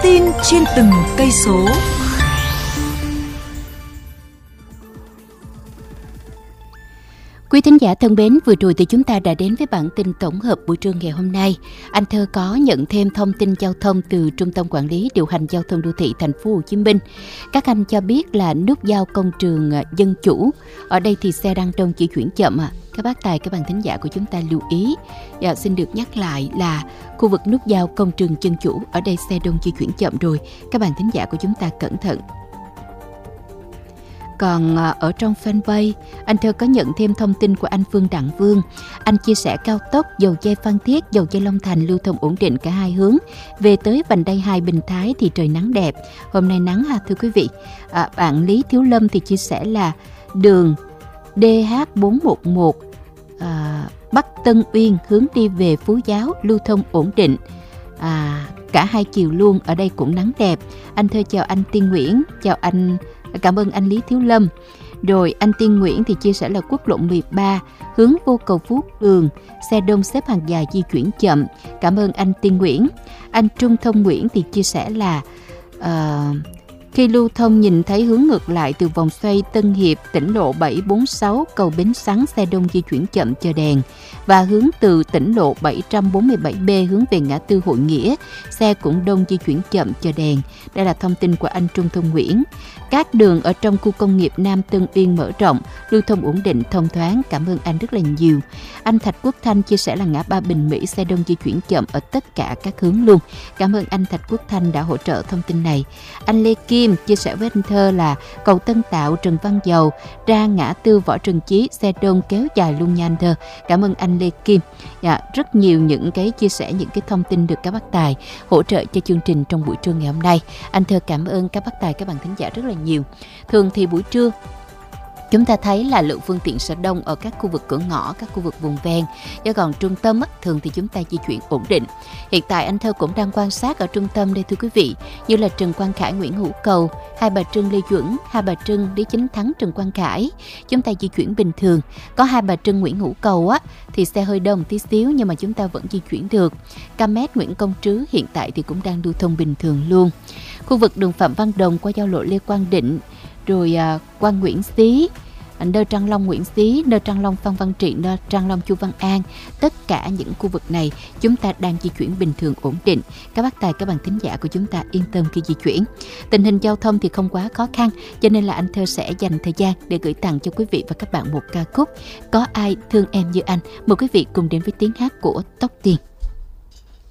tin trên từng cây số. Quý thính giả thân mến, vừa rồi thì chúng ta đã đến với bản tin tổng hợp buổi trưa ngày hôm nay. Anh Thơ có nhận thêm thông tin giao thông từ Trung tâm Quản lý Điều hành Giao thông Đô thị Thành phố Hồ Chí Minh. Các anh cho biết là nút giao công trường Dân Chủ, ở đây thì xe đang đông di chuyển chậm Các bác tài, các bạn thính giả của chúng ta lưu ý. Xin được nhắc lại là khu vực nút giao công trường Dân Chủ, ở đây xe đông di chuyển chậm rồi. Các bạn thính giả của chúng ta cẩn thận. Còn ở trong fanpage, anh Thơ có nhận thêm thông tin của anh Phương Đặng Vương. Anh chia sẻ cao tốc Dầu Giây Phan Thiết, Dầu Giây Long Thành lưu thông ổn định cả hai hướng. Về tới vành đai 2 Bình Thái thì trời nắng đẹp. Hôm nay nắng thưa quý vị. Bạn Lý Thiếu Lâm thì chia sẻ là đường DH411 Bắc Tân Uyên hướng đi về Phú Giáo lưu thông ổn định. Cả hai chiều luôn, ở đây cũng nắng đẹp. Anh Thơ chào anh Tiên Nguyễn, chào anh, cảm ơn anh Lý Thiếu Lâm. Rồi anh Tiên Nguyễn thì chia sẻ là quốc lộ 13 hướng vô cầu Phú Cường, xe đông xếp hàng dài di chuyển chậm. Cảm ơn anh Tiên Nguyễn. Anh Trung Thông Nguyễn thì chia sẻ là khi lưu thông nhìn thấy hướng ngược lại từ vòng xoay Tân Hiệp, tỉnh lộ 746 cầu Bến Sắn, xe đông di chuyển chậm chờ đèn. Và hướng từ tỉnh lộ 747B hướng về ngã tư Hội Nghĩa, xe cũng đông di chuyển chậm chờ đèn. Đây là thông tin của anh Trung Thông Nguyễn. Các đường ở trong khu công nghiệp Nam Tân Uyên mở rộng, lưu thông ổn định thông thoáng. Cảm ơn anh rất là nhiều. Anh Thạch Quốc Thanh chia sẻ là ngã ba Bình Mỹ, xe đông di chuyển chậm ở tất cả các hướng luôn. Cảm ơn anh Thạch Quốc Thanh đã hỗ trợ thông tin này. Anh Lê Kim chia sẻ với anh Thơ là cầu Tân Tạo, Trần Văn Dầu ra ngã tư Võ Trần Chí, xe đông kéo dài luôn nha anh Thơ. Cảm ơn anh Lê Kim. Rất nhiều những cái chia sẻ, những cái thông tin được các bác tài hỗ trợ cho chương trình trong buổi trưa ngày hôm nay. Anh Thơ cảm ơn các bác tài, các bạn thính giả rất là nhiều. Thường thì buổi trưa chúng ta thấy là lượng phương tiện sẽ đông ở các khu vực cửa ngõ, các khu vực vùng ven. Chứ còn trung tâm thường thì chúng ta di chuyển ổn định. Hiện tại anh Thơ cũng đang quan sát ở trung tâm đây thưa quý vị, như là Trần Quang Khải, Nguyễn Hữu Cầu, Hai Bà Trưng, Lê Duẩn, Hai Bà Trưng, Lý Chính Thắng, Trần Quang Khải. Chúng ta di chuyển bình thường. Có Hai Bà Trưng, Nguyễn Hữu Cầu thì xe hơi đông tí xíu nhưng mà chúng ta vẫn di chuyển được. Camet, Nguyễn Công Trứ hiện tại thì cũng đang lưu thông bình thường luôn. Khu vực đường Phạm Văn Đồng qua giao lộ Lê Quang Định, rồi Quan Nguyễn Xí, nơi Trăng Long Nguyễn Xí, nơi Trăng Long Phan Văn Trị, nơi Trăng Long Chu Văn An. Tất cả những khu vực này chúng ta đang di chuyển bình thường ổn định. Các bác tài, các bạn thính giả của chúng ta yên tâm khi di chuyển. Tình hình giao thông thì không quá khó khăn, cho nên là anh Thơ sẽ dành thời gian để gửi tặng cho quý vị và các bạn một ca khúc Có Ai Thương Em Như Anh. Mời quý vị cùng đến với tiếng hát của Tóc Tiên.